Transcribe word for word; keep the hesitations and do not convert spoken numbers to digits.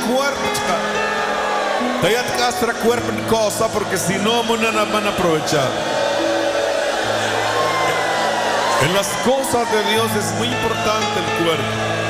cuerpo, chica. Tayat castra cuerpo en cosa, porque si no, no van a aprovechar. En las cosas de Dios es muy importante el cuerpo.